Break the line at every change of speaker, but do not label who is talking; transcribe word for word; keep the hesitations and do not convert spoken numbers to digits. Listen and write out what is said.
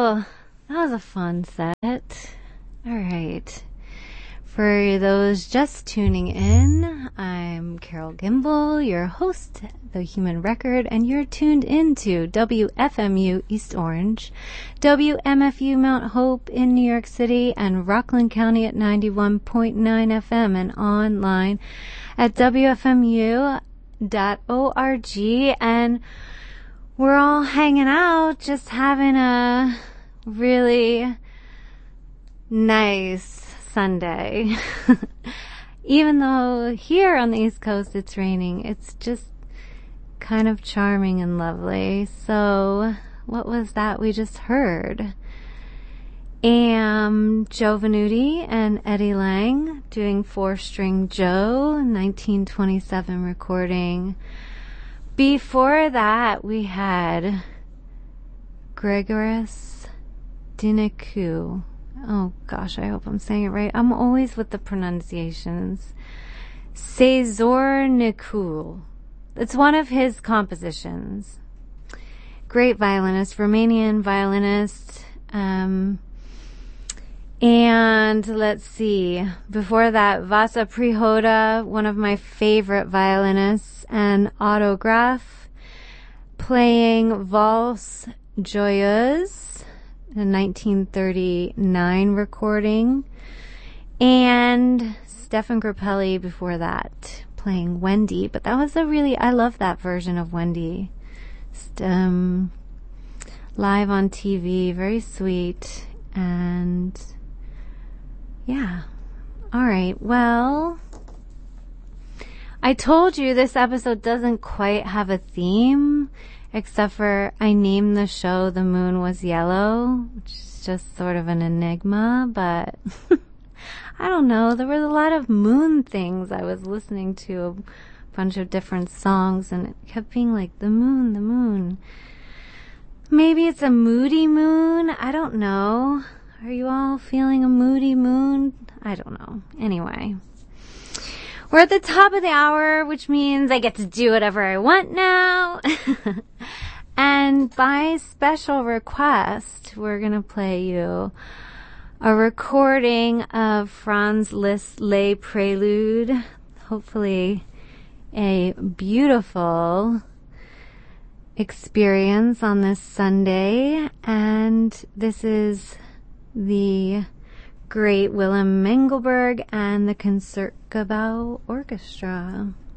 that was a fun set. All right. For those just tuning in, I'm Carol Gimbel, your host, The Human Record, and you're tuned into W F M U East Orange, W M F U Mount Hope in New York City, and Rockland County at ninety-one point nine F M, and online at W F M U dot org. And we're all hanging out, just having a really nice Sunday. Even though here on the East Coast it's raining, it's just kind of charming and lovely. So what was that we just heard? Am Joe Venuti and Eddie Lang doing Four String Joe, nineteen twenty-seven recording. Before that we had Gregorius Dinicu. Oh gosh, I hope I'm saying it right. I'm always with the pronunciations. Cezor. It's one of his compositions. Great violinist, Romanian violinist. Um, and let's see. Before that, Vasa Prihoda, one of my favorite violinists, and Autograph, playing Valse Joyeuse, a nineteen thirty-nine recording, and Stefan Grappelli before that, playing Wendy. But that was a really, I love that version of Wendy. Just, um, live on T V, very sweet, and yeah. All right, well, I told you this episode doesn't quite have a theme, except for I named the show The Moon Was Yellow, which is just sort of an enigma, but I don't know. There was a lot of moon things. I was listening to a bunch of different songs, and it kept being like, the moon, the moon. Maybe it's a moody moon? I don't know. Are you all feeling a moody moon? I don't know. Anyway. We're at the top of the hour, which means I get to do whatever I want now. And by special request, we're going to play you a recording of Franz Liszt's Les Prelude. Hopefully a beautiful experience on this Sunday. And this is the great Willem Mengelberg and the Concertgebouw Orchestra.